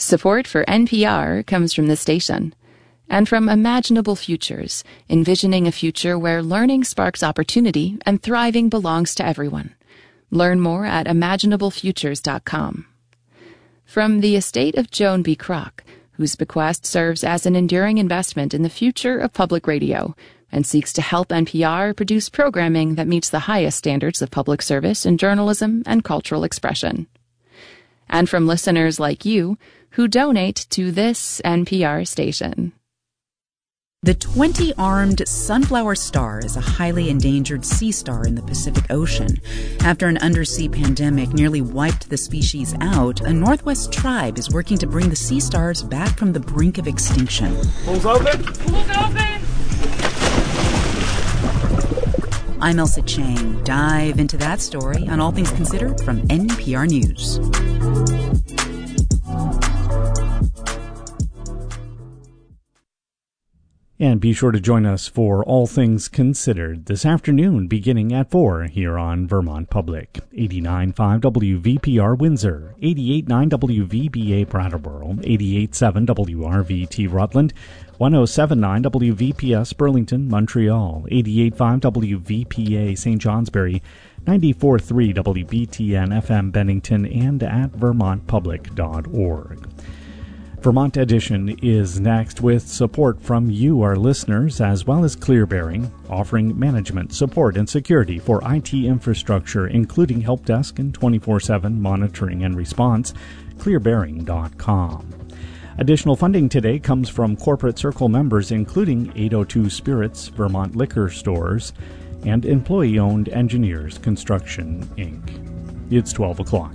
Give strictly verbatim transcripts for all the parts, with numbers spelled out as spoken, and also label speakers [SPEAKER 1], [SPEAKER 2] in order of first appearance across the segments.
[SPEAKER 1] Support for N P R comes from the station and from Imaginable Futures, envisioning a future where learning sparks opportunity and thriving belongs to everyone. Learn more at imaginable futures dot com. From the estate of Joan B. Kroc, whose bequest serves as an enduring investment in the future of public radio and seeks to help N P R produce programming that meets the highest standards of public service in journalism and cultural expression. And from listeners like you who donate to this N P R station.
[SPEAKER 2] The twenty-armed sunflower star is a highly endangered sea star in the Pacific Ocean. After an undersea pandemic nearly wiped the species out, a Northwest tribe is working to bring the sea stars back from the brink of extinction.
[SPEAKER 3] Pool's open! Pool's open!
[SPEAKER 2] I'm Elsa Chang. Dive into that story on All Things Considered from N P R News.
[SPEAKER 4] And be sure to join us for All Things Considered this afternoon beginning at four here on Vermont Public. eighty-nine point five W V P R Windsor, eighty-eight point nine W V B A Brattleboro, eighty-eight point seven W R V T Rutland, one oh seven point nine W V P S Burlington, Montreal, eighty-eight point five W V P A Saint Johnsbury, ninety-four point three W B T N F M Bennington, and at vermont public dot org. Vermont Edition is next with support from you, our listeners, as well as ClearBearing, offering management, support, and security for I T infrastructure, including help desk and twenty-four seven monitoring and response, clear bearing dot com. Additional funding today comes from Corporate Circle members, including eight oh two Spirits, Vermont Liquor Stores, and employee-owned Engineers Construction, Incorporated. It's twelve o'clock.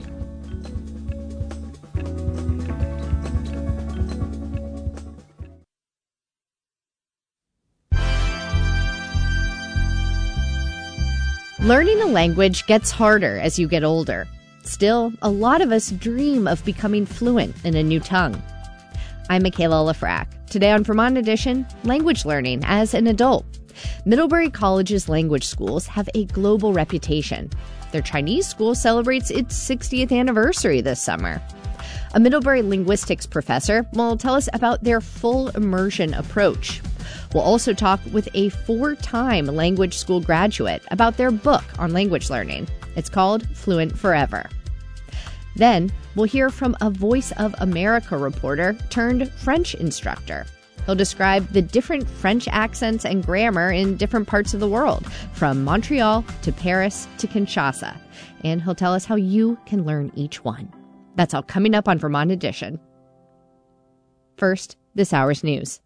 [SPEAKER 5] Learning a language gets harder as you get older. Still, a lot of us dream of becoming fluent in a new tongue. I'm Michaela Lafrac. Today on Vermont Edition, language learning as an adult. Middlebury College's language schools have a global reputation. Their Chinese school celebrates its sixtieth anniversary this summer. A Middlebury linguistics professor will tell us about their full immersion approach. We'll also talk with a four-time language school graduate about their book on language learning. It's called Fluent Forever. Then, we'll hear from a Voice of America reporter turned French instructor. He'll describe the different French accents and grammar in different parts of the world, from Montreal to Paris to Kinshasa. And he'll tell us how you can learn each one. That's all coming up on Vermont Edition. First, this hour's news.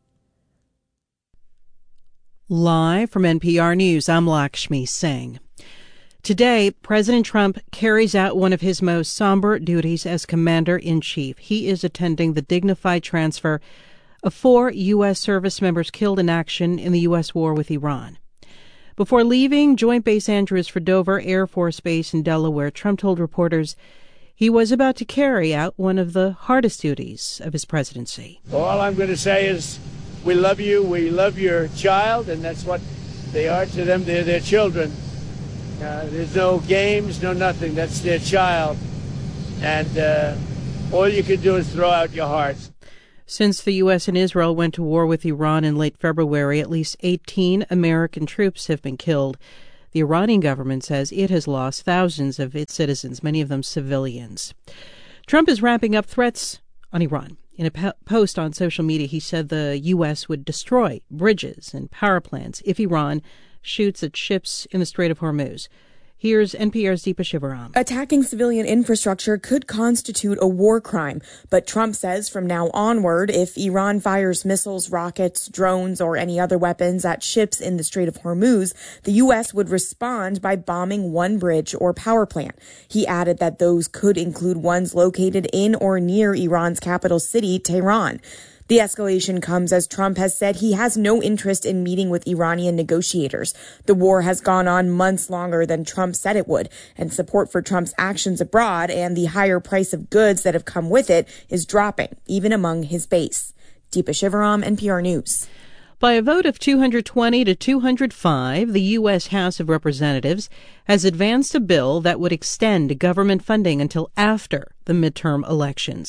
[SPEAKER 6] Live from N P R News, I'm Lakshmi Singh. Today, President Trump carries out one of his most somber duties as Commander-in-Chief. He is attending the dignified transfer of four U S service members killed in action in the U S war with Iran. Before leaving Joint Base Andrews for Dover Air Force Base in Delaware, Trump told reporters he was about to carry out one of the hardest duties of his presidency.
[SPEAKER 3] All I'm going to say is we love you, we love your child, and that's what they are to them. They're their children. Uh, there's no games, no nothing. That's their child. And uh, all you can do is throw out your hearts.
[SPEAKER 6] Since the U S and Israel went to war with Iran in late February, at least eighteen American troops have been killed. The Iranian government says it has lost thousands of its citizens, many of them civilians. Trump is ramping up threats on Iran. In a po- post on social media, he said the U S would destroy bridges and power plants if Iran shoots at ships in the Strait of Hormuz. Here's N P R's Deepa Shivaram.
[SPEAKER 7] Attacking civilian infrastructure could constitute a war crime, but Trump says from now onward, if Iran fires missiles, rockets, drones, or any other weapons at ships in the Strait of Hormuz, the U S would respond by bombing one bridge or power plant. He added that those could include ones located in or near Iran's capital city, Tehran. The escalation comes as Trump has said he has no interest in meeting with Iranian negotiators. The war has gone on months longer than Trump said it would, and support for Trump's actions abroad and the higher price of goods that have come with it is dropping, even among his base. Deepa Shivaram, N P R News.
[SPEAKER 6] By a vote of two hundred twenty to two hundred five, the U S House of Representatives has advanced a bill that would extend government funding until after the midterm elections.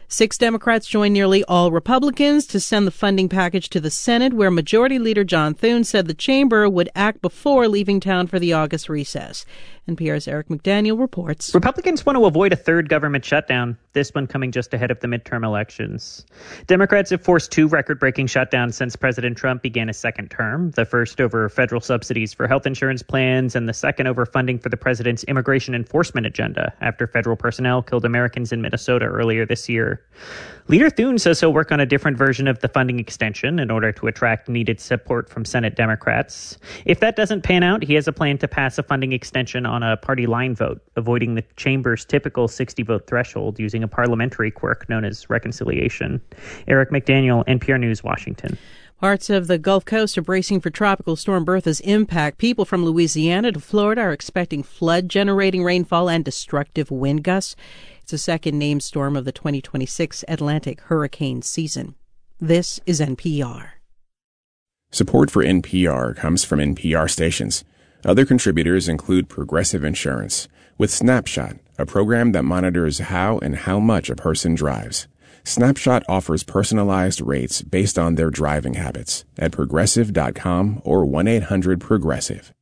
[SPEAKER 6] Six Democrats joined nearly all Republicans to send the funding package to the Senate, where Majority Leader John Thune said the chamber would act before leaving town for the August recess. N P R's Eric McDaniel reports.
[SPEAKER 8] Republicans want to avoid a third government shutdown, this one coming just ahead of the midterm elections. Democrats have forced two record-breaking shutdowns since President Trump began his second term, the first over federal subsidies for health insurance plans and the second over funding for the president's immigration enforcement agenda after federal personnel killed Americans in Minnesota earlier this year. Leader Thune says he'll work on a different version of the funding extension in order to attract needed support from Senate Democrats. If that doesn't pan out, he has a plan to pass a funding extension on a party line vote, avoiding the chamber's typical sixty-vote threshold using a parliamentary quirk known as reconciliation. Eric McDaniel, N P R News, Washington.
[SPEAKER 6] Parts of the Gulf Coast are bracing for Tropical Storm Bertha's impact. People from Louisiana to Florida are expecting flood-generating rainfall and destructive wind gusts. It's the second named storm of the twenty twenty-six Atlantic hurricane season. This is N P R.
[SPEAKER 9] Support for N P R comes from N P R stations. Other contributors include Progressive Insurance, with Snapshot, a program that monitors how and how much a person drives. Snapshot offers personalized rates based on their driving habits at progressive dot com or one eight hundred progressive.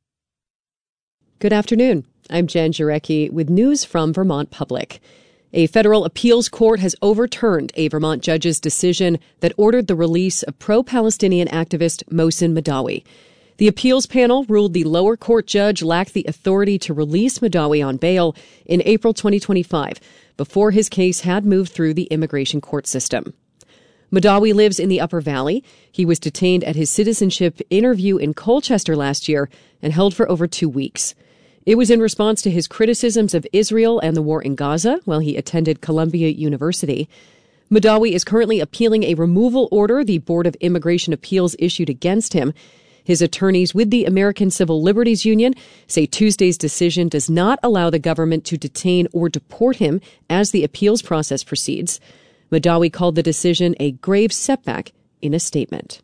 [SPEAKER 10] Good afternoon. I'm Jen Jarecki with news from Vermont Public. A federal appeals court has overturned a Vermont judge's decision that ordered the release of pro-Palestinian activist Mohsen Madawi. The appeals panel ruled the lower court judge lacked the authority to release Madawi on bail in April twenty twenty-five, before his case had moved through the immigration court system. Madawi lives in the Upper Valley. He was detained at his citizenship interview in Colchester last year and held for over two weeks. It was in response to his criticisms of Israel and the war in Gaza while he attended Columbia University. Madawi is currently appealing a removal order the Board of Immigration Appeals issued against him. His attorneys with the American Civil Liberties Union say Tuesday's decision does not allow the government to detain or deport him as the appeals process proceeds. Madawi called the decision a grave setback in a statement.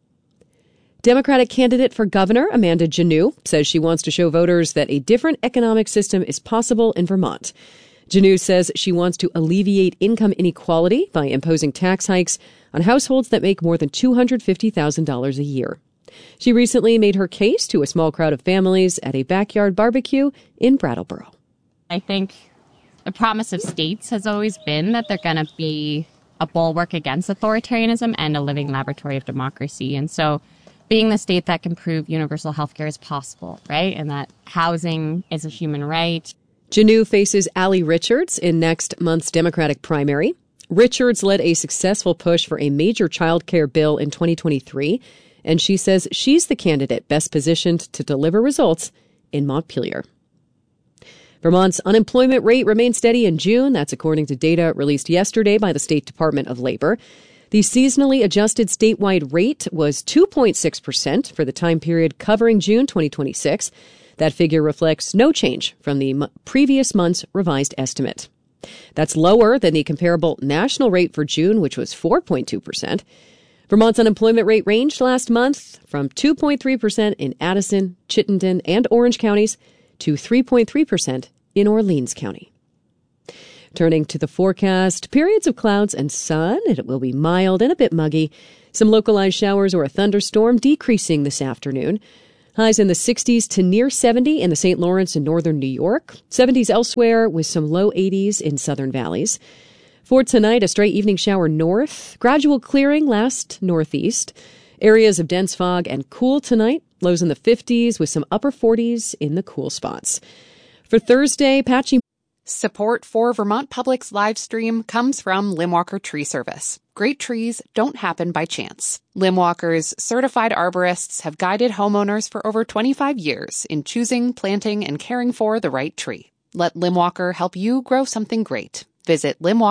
[SPEAKER 10] Democratic candidate for governor Amanda Janneau says she wants to show voters that a different economic system is possible in Vermont. Janneau says she wants to alleviate income inequality by imposing tax hikes on households that make more than two hundred fifty thousand dollars a year. She recently made her case to a small crowd of families at a backyard barbecue in Brattleboro.
[SPEAKER 11] I think the promise of states has always been that they're going to be a bulwark against authoritarianism and a living laboratory of democracy. And so being the state that can prove universal health care is possible, right? And that housing is a human right.
[SPEAKER 10] Janneau faces Allie Richards in next month's Democratic primary. Richards led a successful push for a major child care bill in twenty twenty-three, and she says she's the candidate best positioned to deliver results in Montpelier. Vermont's unemployment rate remained steady in June. That's according to data released yesterday by the State Department of Labor. The seasonally adjusted statewide rate was two point six percent for the time period covering June twenty twenty-six. That figure reflects no change from the m- previous month's revised estimate. That's lower than the comparable national rate for June, which was four point two percent. Vermont's unemployment rate ranged last month from two point three percent in Addison, Chittenden, and Orange counties to three point three percent in Orleans County. Turning to the forecast, periods of clouds and sun. It will be mild and a bit muggy. Some localized showers or a thunderstorm decreasing this afternoon. Highs in the sixties to near seventy in the Saint Lawrence and northern New York. seventies elsewhere with some low eighties in southern valleys. For tonight, a stray evening shower north. Gradual clearing last northeast. Areas of dense fog and cool tonight. Lows in the fifties with some upper forties in the cool spots. For Thursday, patchy.
[SPEAKER 12] Support for Vermont Public's live stream comes from Limwalker Tree Service. Great trees don't happen by chance. Limwalker's certified arborists have guided homeowners for over twenty-five years in choosing, planting, and caring for the right tree. Let Limwalker help you grow something great. Visit Limwalker.